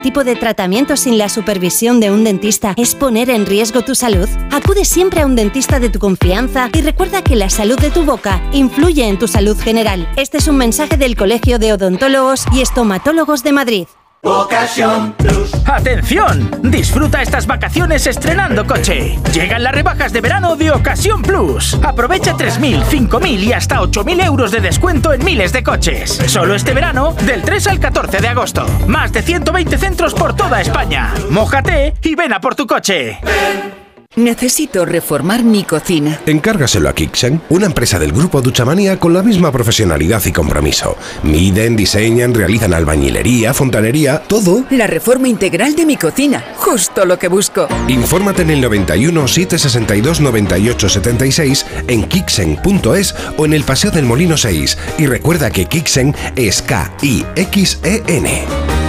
tipo de tratamiento sin la supervisión de un dentista es poner en riesgo tu salud? Acude siempre a un dentista de tu confianza y recuerda que la salud de tu boca influye en tu salud general. Este es un mensaje del Colegio de Odontólogos y Estomatólogos de Madrid. Ocasión Plus. ¡Atención! Disfruta estas vacaciones estrenando coche. Llegan las rebajas de verano de Ocasión Plus. Aprovecha 3.000, 5.000 y hasta 8.000 euros de descuento en miles de coches. Solo este verano, del 3 al 14 de agosto. Más de 120 centros por toda España. Mójate y ven a por tu coche. Necesito reformar mi cocina. Encárgaselo a Kixen, una empresa del grupo Duchamania con la misma profesionalidad y compromiso. Miden, diseñan, realizan albañilería, fontanería, todo. La reforma integral de mi cocina, justo lo que busco. Infórmate en el 91 762 98 76 en kixen.es o en el Paseo del Molino 6. Y recuerda que Kixen es Kixen.